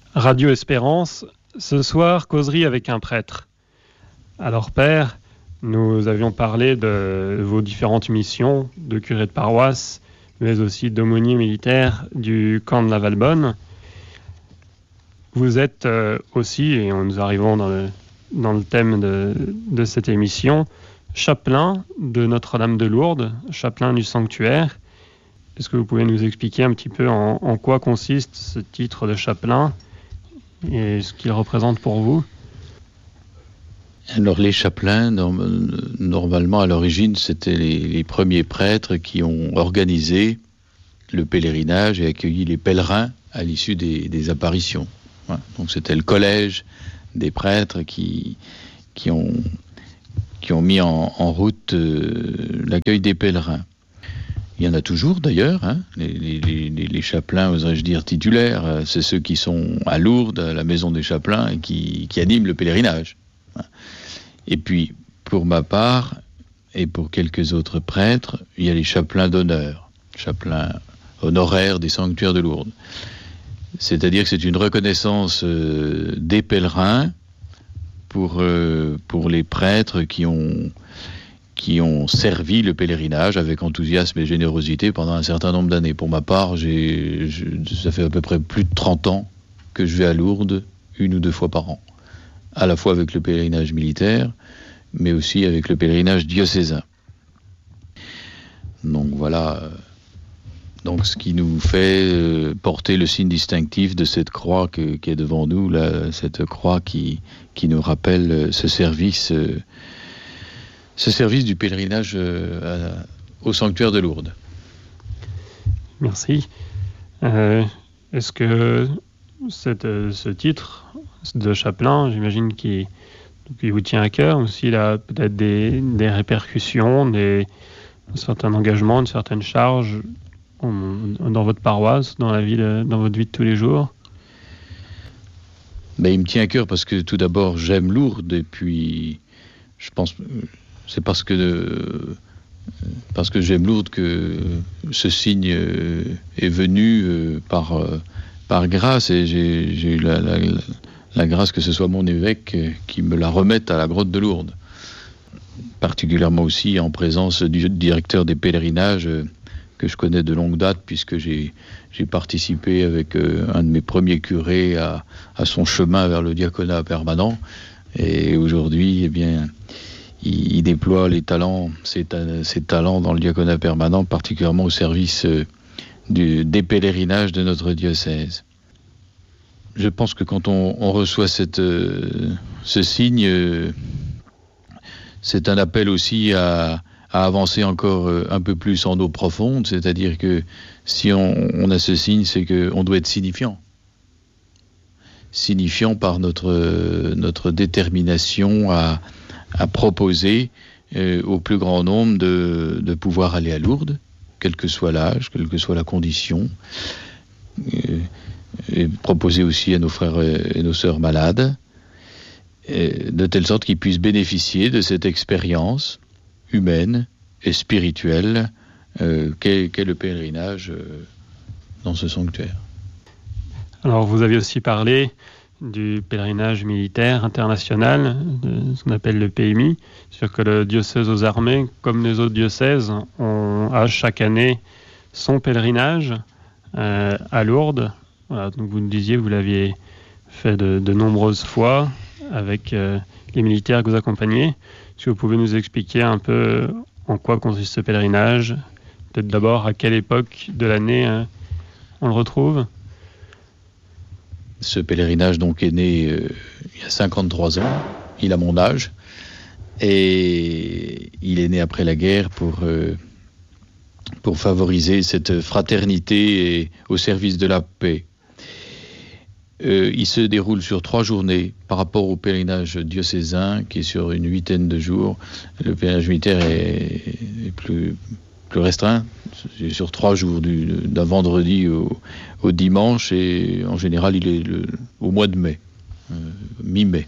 Radio Espérance, ce soir, causerie avec un prêtre. Alors Père, nous avions parlé de vos différentes missions de curé de paroisse, mais aussi d'aumônier militaire du camp de la Valbonne. Vous êtes aussi, et nous arrivons dans le thème de cette émission, chapelain de Notre-Dame de Lourdes, chapelain du sanctuaire. Est-ce que vous pouvez nous expliquer un petit peu en quoi consiste ce titre de chapelain et ce qu'il représente pour vous? Alors les chapelains, normalement à l'origine, c'était les premiers prêtres qui ont organisé le pèlerinage et accueilli les pèlerins à l'issue des apparitions. Voilà. Donc c'était le collège des prêtres qui ont mis en route l'accueil des pèlerins. Il y en a toujours d'ailleurs, hein, les chapelains, oserais-je dire, titulaires, c'est ceux qui sont à Lourdes, à la maison des chapelains, et qui animent le pèlerinage. Et puis, pour ma part, et pour quelques autres prêtres, il y a les chapelains d'honneur, chapelains honoraires des sanctuaires de Lourdes. C'est-à-dire que c'est une reconnaissance des pèlerins pour les prêtres qui ont servi le pèlerinage avec enthousiasme et générosité pendant un certain nombre d'années. Pour ma part, ça fait à peu près plus de 30 ans que je vais à Lourdes 1 ou 2 fois par an, à la fois avec le pèlerinage militaire, mais aussi avec le pèlerinage diocésain. Donc voilà, donc ce qui nous fait porter le signe distinctif de cette croix qui est devant nous, là, cette croix qui nous rappelle ce service du pèlerinage au sanctuaire de Lourdes. Merci. Est-ce que ce titre de chapelain, j'imagine qu'il vous tient à cœur, aussi il a peut-être des répercussions, un certain engagement, une certaine charge dans votre paroisse, dans votre vie de tous les jours? Il me tient à cœur parce que tout d'abord j'aime Lourdes, et puis je pense c'est parce que j'aime Lourdes que ce signe est venu par grâce, et j'ai eu la grâce que ce soit mon évêque qui me la remette à la grotte de Lourdes. Particulièrement aussi en présence du directeur des pèlerinages que je connais de longue date, puisque j'ai participé avec un de mes premiers curés à son chemin vers le diaconat permanent. Et aujourd'hui, il déploie ses talents dans le diaconat permanent, particulièrement au service des pèlerinages de notre diocèse. Je pense que quand on reçoit ce signe, c'est un appel aussi à avancer encore un peu plus en eau profonde, c'est-à-dire que si on a ce signe, c'est qu'on doit être signifiant par notre détermination à proposer au plus grand nombre de pouvoir aller à Lourdes, quel que soit l'âge, quelle que soit la condition, et proposer aussi à nos frères et nos sœurs malades, de telle sorte qu'ils puissent bénéficier de cette expérience humaine et spirituelle qu'est le pèlerinage dans ce sanctuaire. Alors vous avez aussi parlé du pèlerinage militaire international, de ce qu'on appelle le PMI, c'est-à-dire que le diocèse aux armées, comme les autres diocèses, a chaque année son pèlerinage à Lourdes. Voilà, donc vous nous disiez, vous l'aviez fait de nombreuses fois avec les militaires que vous accompagnez. Est-ce que vous pouvez nous expliquer un peu en quoi consiste ce pèlerinage? Peut-être d'abord à quelle époque de l'année on le retrouve? Ce pèlerinage donc est né il y a 53 ans, il a mon âge, et il est né après la guerre pour favoriser cette fraternité au service de la paix. Il se déroule sur 3 journées par rapport au pèlerinage diocésain qui est sur une 8aine de jours. Le pèlerinage militaire est plus restreint, c'est sur 3 jours, d'un vendredi au dimanche, et en général il est au mois de mai, mi-mai.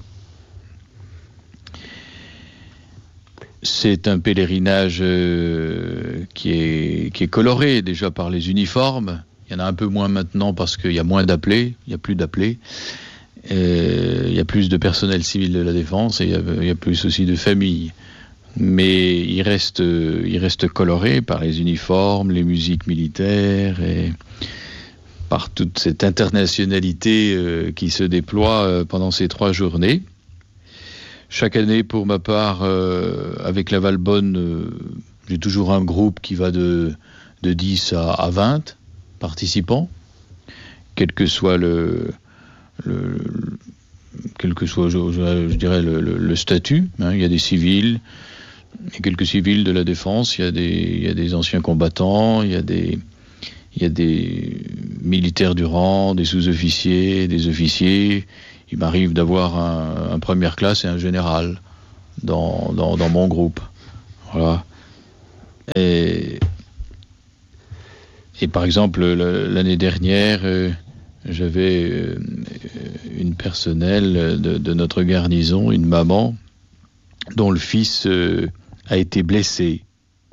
C'est un pèlerinage qui est coloré déjà par les uniformes. Il Il y en a un peu moins maintenant parce qu'il y a moins d'appelés, il n'y a plus d'appelés. Il y a plus de personnel civil de la défense et il y a plus aussi de familles. Mais il reste coloré par les uniformes, les musiques militaires et par toute cette internationalité qui se déploie pendant ces 3 journées. Chaque année, pour ma part, avec la Valbonne, j'ai toujours un groupe qui va de 10 à 20 participants, quel que soit je dirais le statut. Il y a des civils, il y a quelques civils de la défense, il y a des anciens combattants, il y a des militaires du rang, des sous-officiers, des officiers. Il m'arrive d'avoir un première classe et un général dans mon groupe. Voilà. Et par exemple, l'année dernière, j'avais une personnelle de notre garnison, une maman, dont le fils a été blessé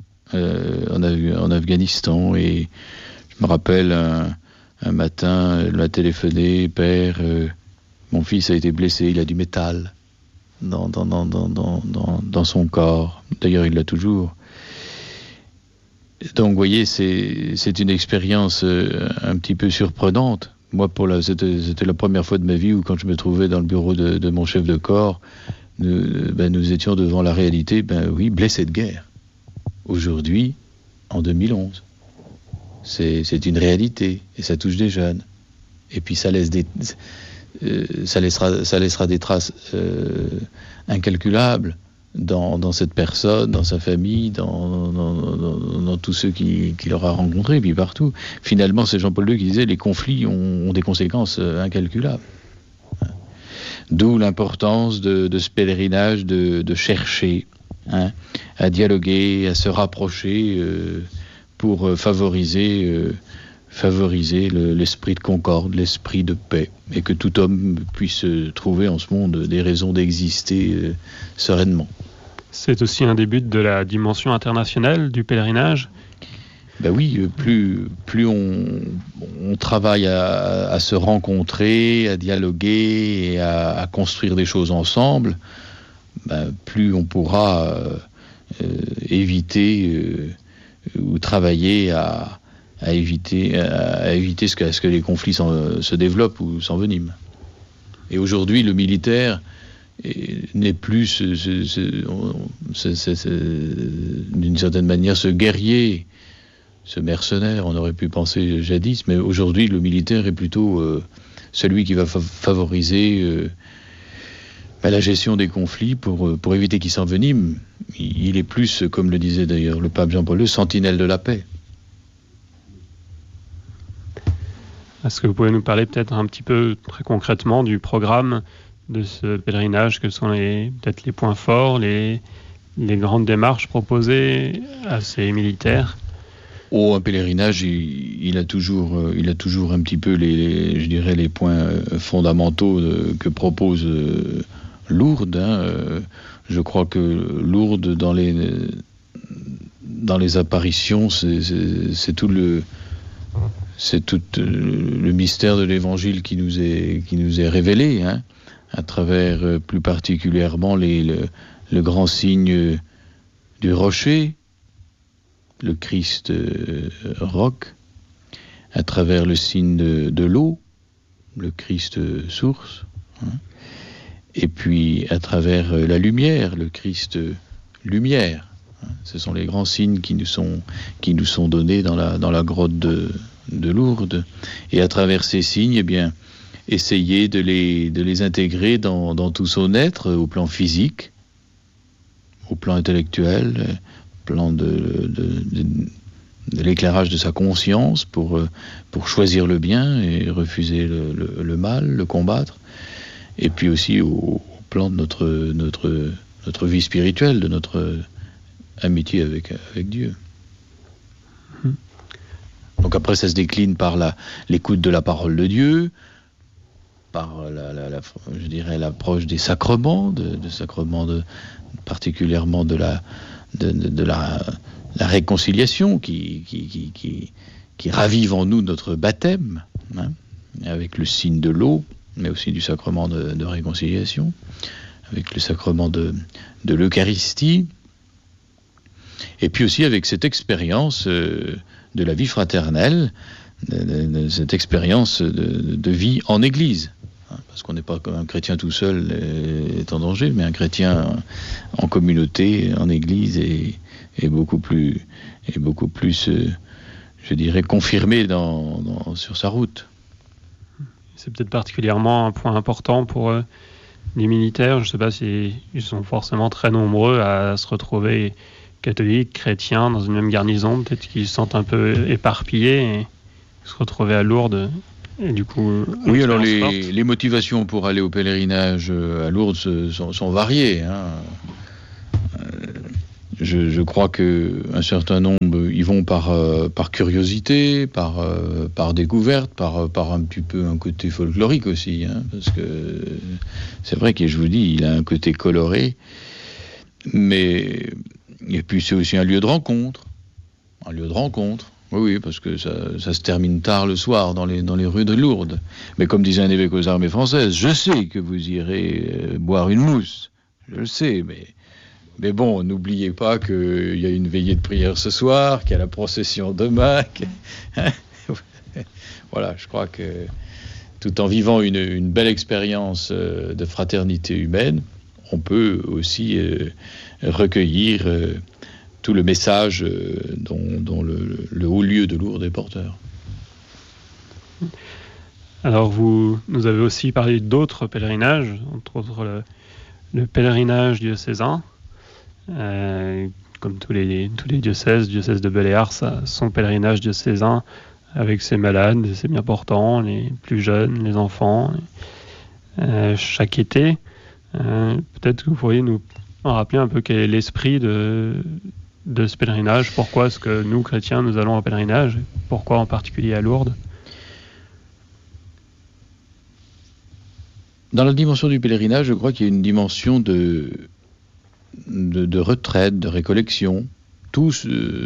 en Afghanistan. Et je me rappelle, un matin, elle m'a téléphoné, « Père, mon fils a été blessé, il a du métal dans son corps. » D'ailleurs, il l'a toujours. Donc, vous voyez, c'est une expérience un petit peu surprenante. Moi, c'était la première fois de ma vie où, quand je me trouvais dans le bureau de mon chef de corps, nous étions devant la réalité, oui, blessé de guerre. Aujourd'hui, en 2011. C'est une réalité, et ça touche des jeunes. Et puis ça laissera des traces incalculables dans cette personne, dans sa famille, dans tous ceux qu'il aura rencontrés, et puis partout. Finalement, c'est Jean-Paul II qui disait, les conflits ont des conséquences incalculables. D'où l'importance de ce pèlerinage, de chercher à dialoguer, à se rapprocher pour favoriser l'esprit de concorde, l'esprit de paix, et que tout homme puisse trouver en ce monde des raisons d'exister sereinement. C'est aussi un des buts de la dimension internationale du pèlerinage. Oui, plus on travaille à se rencontrer, à dialoguer et à construire des choses ensemble, plus on pourra éviter ou travailler à éviter ce que les conflits se développent ou s'enveniment. Et aujourd'hui, le militaire n'est plus d'une certaine manière ce guerrier, ce mercenaire, on aurait pu penser jadis, mais aujourd'hui, le militaire est plutôt celui qui va favoriser la gestion des conflits pour éviter qu'ils s'enveniment. Il est plus, comme le disait d'ailleurs le pape Jean-Paul II, sentinelle de la paix. Est-ce que vous pouvez nous parler peut-être un petit peu très concrètement du programme de ce pèlerinage? Quels sont peut-être les points forts, les grandes démarches proposées à ces militaires? Un pèlerinage, il a toujours un petit peu les points fondamentaux que propose Lourdes. Je crois que Lourdes, dans les apparitions, c'est tout le mystère de l'Évangile qui nous est révélé, à travers plus particulièrement le grand signe du rocher, le Christ roc, à travers le signe de l'eau, le Christ source, et puis à travers la lumière, le Christ lumière. Ce sont les grands signes qui nous sont donnés dans la grotte de Lourdes. Et à travers ces signes, essayer de les intégrer dans tout son être, au plan physique, au plan intellectuel, au plan de l'éclairage de sa conscience pour choisir le bien et refuser le mal, le combattre. Et puis aussi au plan de notre vie spirituelle, de notre amitié avec Dieu. Donc après, ça se décline par l'écoute de la parole de Dieu, par je dirais l'approche des sacrements, particulièrement de la réconciliation qui ravive en nous notre baptême, hein, avec le signe de l'eau, mais aussi du sacrement de réconciliation, avec le sacrement de l'Eucharistie, et puis aussi avec cette expérience de la vie fraternelle, de cette expérience de vie en Église. Parce qu'on n'est pas comme un chrétien tout seul est en danger, mais un chrétien en communauté, en Église, est beaucoup plus, je dirais, confirmé sur sa route. C'est peut-être particulièrement un point important pour les militaires. Je ne sais pas s'ils sont forcément très nombreux à se retrouver catholiques, chrétiens, dans une même garnison. Peut-être qu'ils se sentent un peu éparpillés et se retrouver à Lourdes. Et du coup, oui, alors les motivations pour aller au pèlerinage à Lourdes sont variées, hein. Je crois qu'un certain nombre y vont par curiosité, par découverte, par un petit peu un côté folklorique aussi, hein, parce que c'est vrai que je vous dis, il a un côté coloré, mais et puis c'est aussi un lieu de rencontre. Oui, parce que ça se termine tard le soir dans les rues de Lourdes. Mais comme disait un évêque aux armées françaises, je sais que vous irez boire une mousse, je le sais, mais bon, n'oubliez pas qu'il y a une veillée de prière ce soir, qu'il y a la procession demain. Voilà, je crois que tout en vivant une belle expérience de fraternité humaine, on peut aussi recueillir tout le message dont le haut lieu de Lourdes est porteur. Alors nous avez aussi parlé d'autres pèlerinages, entre autres le pèlerinage diocésain. Comme tous les diocèses de Beléars a son pèlerinage diocésain avec ses malades, ses bien portants, les plus jeunes, les enfants, chaque été. Peut-être que vous pourriez nous en rappeler un peu quel est l'esprit de ce pèlerinage. Pourquoi est-ce que nous, chrétiens, nous allons au pèlerinage? Pourquoi en particulier à Lourdes? Dans la dimension du pèlerinage, je crois qu'il y a une dimension de retraite, de récollection. Tous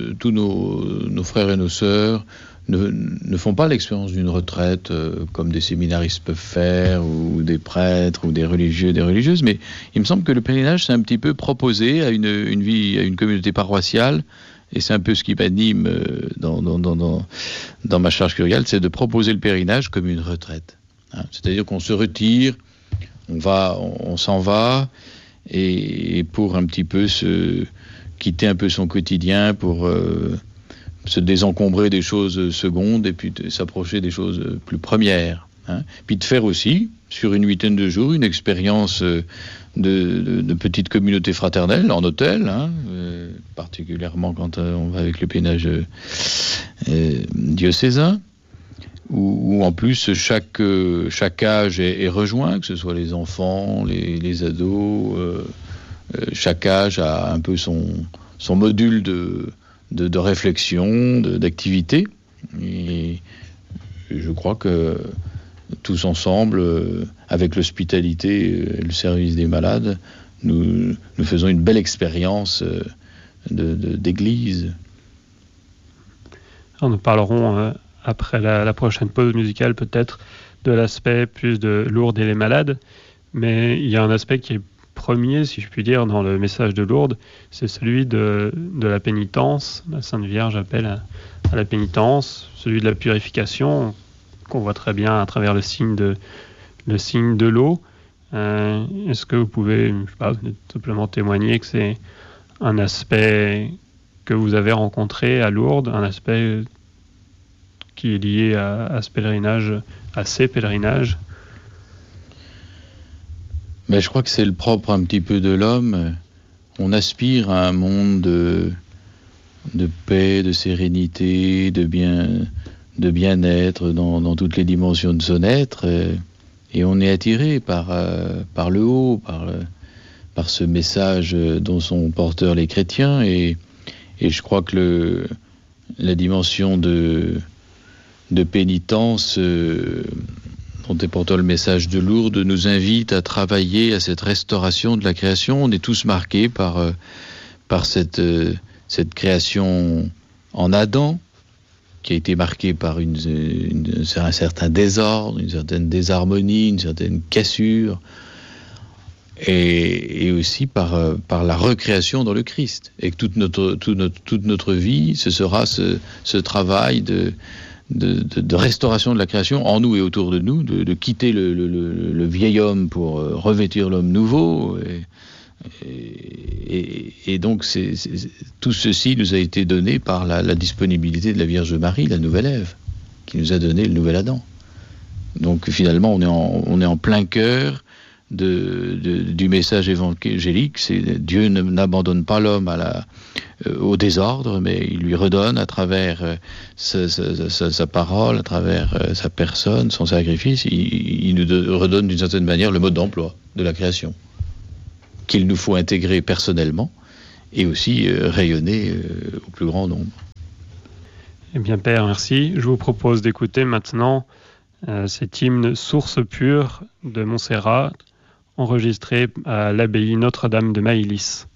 nos frères et nos sœurs ne font pas l'expérience d'une retraite comme des séminaristes peuvent faire, ou des prêtres, ou des religieux, des religieuses, mais il me semble que le pèlerinage, c'est un petit peu proposé à une communauté paroissiale, et c'est un peu ce qui m'anime dans ma charge curiale, c'est de proposer le pèlerinage comme une retraite. Hein, c'est-à-dire qu'on se retire, on s'en va, et pour un petit peu quitter un peu son quotidien, pour se désencombrer des choses secondes et puis de s'approcher des choses plus premières. Hein. Puis de faire aussi, sur une huitaine de jours, une expérience de petite communauté fraternelle en hôtel, hein, particulièrement quand on va avec le pèlerinage diocésain, où en plus chaque âge est rejoint, que ce soit les enfants, les ados, chaque âge a un peu son module de réflexion, d'activité, et je crois que tous ensemble, avec l'hospitalité et le service des malades, nous faisons une belle expérience d'église. Alors nous parlerons après la prochaine pause musicale peut-être de l'aspect plus de Lourdes et les malades, mais il y a un aspect qui est premier, si je puis dire, dans le message de Lourdes, c'est celui de la pénitence. La Sainte Vierge appelle à la pénitence, celui de la purification, qu'on voit très bien à travers le signe de l'eau. Est-ce que vous pouvez, je sais pas, simplement témoigner que c'est un aspect que vous avez rencontré à Lourdes, un aspect qui est lié à ce pèlerinage, à ces pèlerinages? Mais je crois que c'est le propre un petit peu de l'homme. On aspire à un monde de paix, de sérénité, de bien-être dans toutes les dimensions de son être. Et on est attiré par le haut, par ce message dont sont porteurs les chrétiens. Et je crois que la dimension de pénitence dont est porteur le message de Lourdes nous invite à travailler à cette restauration de la création. On est tous marqués par cette création en Adam, qui a été marqué par un certain désordre, une certaine désharmonie, une certaine cassure, et aussi par la recréation dans le Christ. Et que toute notre vie, ce sera ce travail de restauration de la création en nous et autour de nous, de quitter le vieil homme pour revêtir l'homme nouveau. Et donc tout ceci nous a été donné par la disponibilité de la Vierge Marie, la nouvelle Ève, qui nous a donné le nouvel Adam. Donc finalement on est en plein cœur du message évangélique. C'est Dieu n'abandonne pas l'homme au désordre, mais il lui redonne à travers sa parole, à travers sa personne, son sacrifice, il nous redonne d'une certaine manière le mode d'emploi de la création, qu'il nous faut intégrer personnellement et aussi rayonner au plus grand nombre. Eh bien, Père, merci. Je vous propose d'écouter maintenant cet hymne Source pure de Montserrat, enregistré à l'abbaye Notre-Dame de Maïlis.